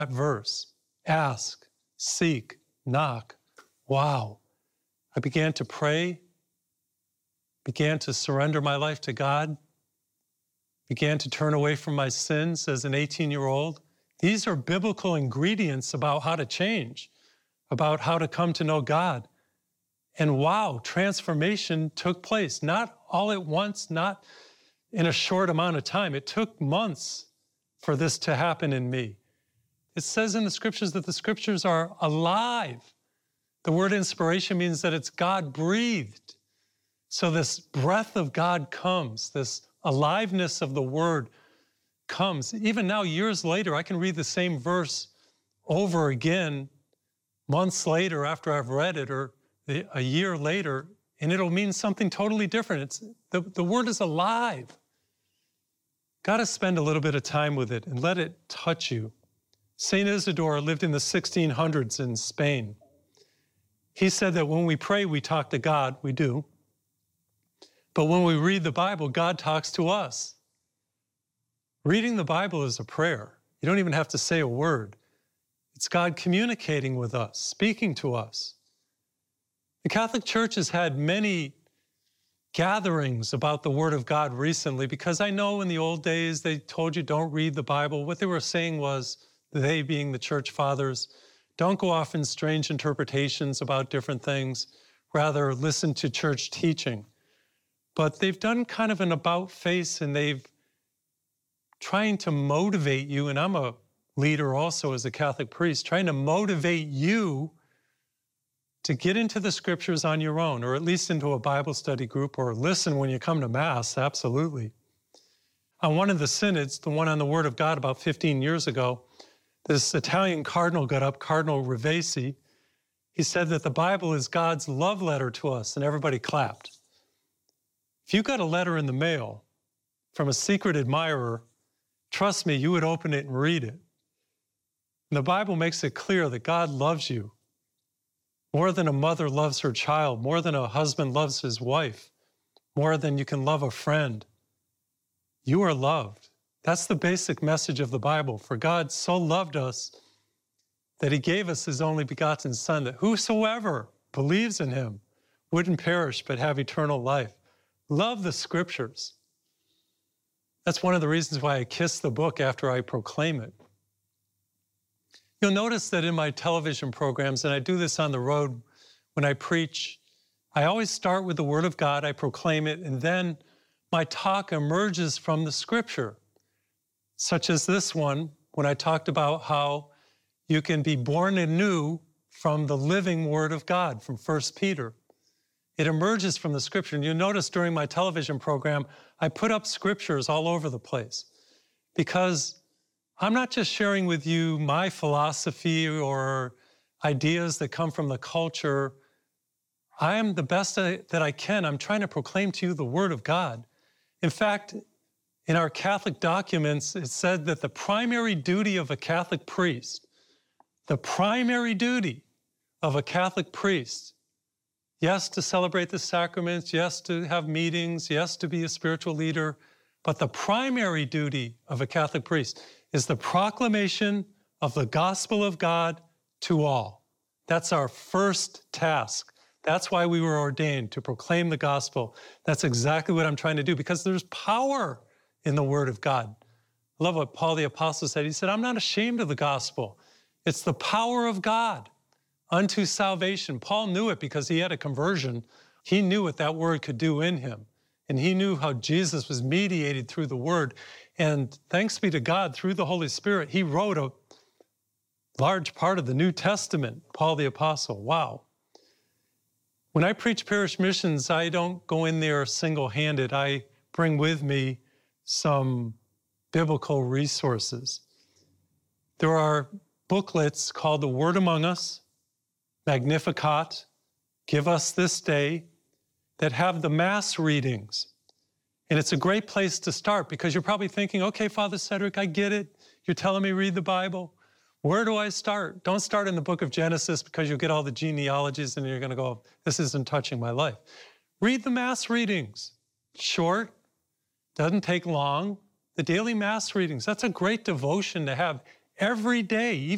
that verse, ask, seek, knock. Wow. I began to pray, began to surrender my life to God, began to turn away from my sins as an 18-year-old. These are biblical ingredients about how to change, about how to come to know God. And wow, transformation took place, not all at once, not in a short amount of time. It took months for this to happen in me. It says in the scriptures that the scriptures are alive. The word inspiration means that it's God-breathed. So this breath of God comes, this aliveness of the word comes. Even now, years later, I can read the same verse over again, months later after I've read it, or a year later, and it'll mean something totally different. The word is alive. Got to spend a little bit of time with it and let it touch you. Saint Isidore lived in the 1600s in Spain. He said that when we pray, we talk to God. We do. But when we read the Bible, God talks to us. Reading the Bible is a prayer. You don't even have to say a word. It's God communicating with us, speaking to us. The Catholic Church has had many gatherings about the Word of God recently, because I know in the old days they told you don't read the Bible. What they were saying was, they being the church fathers, don't go off in strange interpretations about different things, rather listen to church teaching. But they've done kind of an about-face, and they've trying to motivate you, and I'm a leader also as a Catholic priest, trying to motivate you to get into the scriptures on your own, or at least into a Bible study group, or listen when you come to Mass, absolutely. On one of the synods, the one on the Word of God about 15 years ago, this Italian cardinal got up, Cardinal Ravesi. He said that the Bible is God's love letter to us, and everybody clapped. If you got a letter in the mail from a secret admirer, trust me, you would open it and read it. And the Bible makes it clear that God loves you more than a mother loves her child, more than a husband loves his wife, more than you can love a friend. You are loved. That's the basic message of the Bible. For God so loved us that he gave us his only begotten Son, that whosoever believes in him wouldn't perish but have eternal life. Love the scriptures. That's one of the reasons why I kiss the book after I proclaim it. You'll notice that in my television programs, and I do this on the road when I preach, I always start with the Word of God, I proclaim it, and then my talk emerges from the scripture, such as this one, when I talked about how you can be born anew from the living Word of God, from 1 Peter. It emerges from the scripture. And you'll notice during my television program, I put up scriptures all over the place, because I'm not just sharing with you my philosophy or ideas that come from the culture. I am the best that I can. I'm trying to proclaim to you the Word of God. In fact, in our Catholic documents, it said that the primary duty of a Catholic priest, yes, to celebrate the sacraments, yes, to have meetings, yes, to be a spiritual leader, but the primary duty of a Catholic priest is the proclamation of the gospel of God to all. That's our first task. That's why we were ordained, to proclaim the gospel. That's exactly what I'm trying to do, because there's power in the Word of God. I love what Paul the Apostle said. He said, I'm not ashamed of the gospel. It's the power of God unto salvation. Paul knew it because he had a conversion. He knew what that word could do in him. And he knew how Jesus was mediated through the Word. And thanks be to God, through the Holy Spirit, he wrote a large part of the New Testament, Paul the Apostle. Wow. When I preach parish missions, I don't go in there single-handed. I bring with me some biblical resources. There are booklets called The Word Among Us, Magnificat, Give Us This Day, that have the Mass readings. And it's a great place to start, because you're probably thinking, okay, Father Cedric, I get it. You're telling me read the Bible. Where do I start? Don't start in the book of Genesis, because you'll get all the genealogies and you're going to go, this isn't touching my life. Read the Mass readings. Short, doesn't take long. The daily Mass readings, that's a great devotion to have every day,